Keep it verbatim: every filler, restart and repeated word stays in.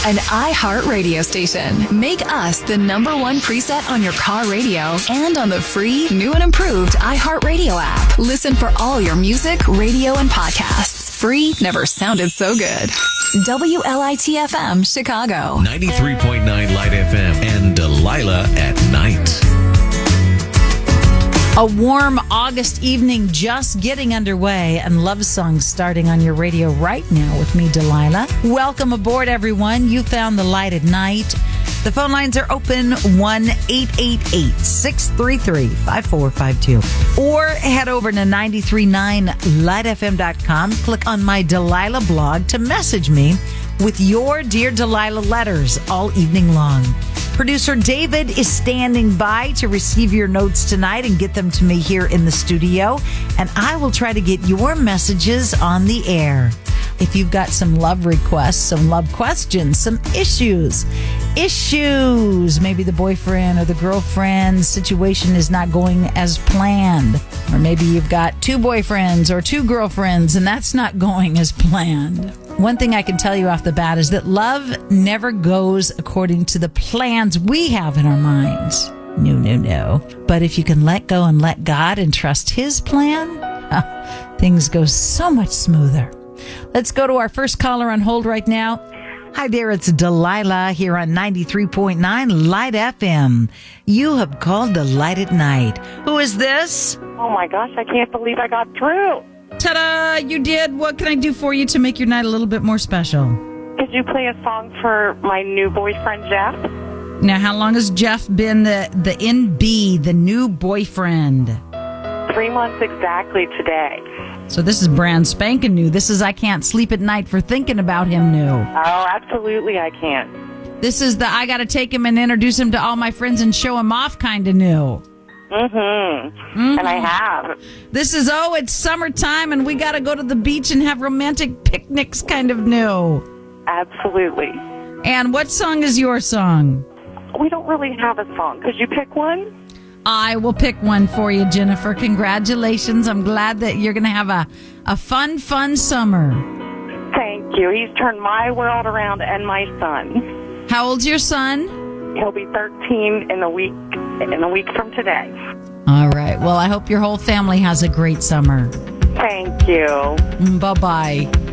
an iHeart radio station. Make us the number one preset on your car radio and on the free, new and improved iHeart Radio app. Listen for all your music, radio, and podcasts. Free never sounded so good. W L I T F M, Chicago. ninety-three point nine Light F M and Delilah at night. A warm August evening just getting underway, and love songs starting on your radio right now with me, Delilah. Welcome aboard, everyone. You found the Light at Night. The phone lines are open, one eight eight eight, six three three, five four five two. Or head over to nine three nine light f m dot com. Click on my Delilah blog to message me with your Dear Delilah letters all evening long. Producer David is standing by to receive your notes tonight and get them to me here in the studio. And I will try to get your messages on the air. If you've got some love requests, some love questions, some issues, issues, maybe the boyfriend or the girlfriend situation is not going as planned. Or maybe you've got two boyfriends or two girlfriends and that's not going as planned. One thing I can tell you off the bat is that love never goes according to the plans we have in our minds. No, no, no. But if you can let go and let God and trust His plan, things go so much smoother. Let's go to our first caller on hold right now. Hi there, it's Delilah here on ninety-three point nine Light F M. You have called the Light at Night. Who is this? Oh my gosh, I can't believe I got through. Ta-da! You did. What can I do for you to make your night a little bit more special? Could you play a song for my new boyfriend, Jeff? Now, how long has Jeff been the, the N B, the new boyfriend? Three months exactly today. So this is brand spanking new. This is I can't sleep at night for thinking about him new. Oh, absolutely I can't. This is the I got to take him and introduce him to all my friends and show him off kind of new. Mm-hmm. mm-hmm. And I have. This is, oh, it's summertime and we got to go to the beach and have romantic picnics kind of new. Absolutely. And what song is your song? We don't really have a song. Could you pick one? I will pick one for you, Jennifer. Congratulations. I'm glad that you're going to have a, a fun, fun summer. Thank you. He's turned my world around and my son. How old's your son? He'll be thirteen in a week, in a week from today. All right. Well, I hope your whole family has a great summer. Thank you. Bye-bye.